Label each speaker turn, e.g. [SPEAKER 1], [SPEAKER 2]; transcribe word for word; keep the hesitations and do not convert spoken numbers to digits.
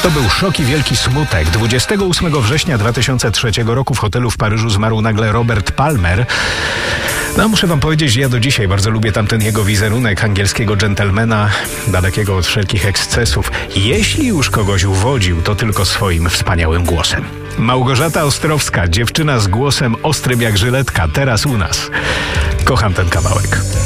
[SPEAKER 1] To był szok i wielki smutek. dwudziestego ósmego września dwa tysiące trzeciego roku w hotelu w Paryżu zmarł nagle Robert Palmer. No, muszę wam powiedzieć, że ja do dzisiaj bardzo lubię tamten jego wizerunek angielskiego dżentelmena, dalekiego od wszelkich ekscesów. Jeśli już kogoś uwodził, to tylko swoim wspaniałym głosem. Małgorzata Ostrowska, dziewczyna z głosem ostrym jak żyletka, teraz u nas. Kocham ten kawałek.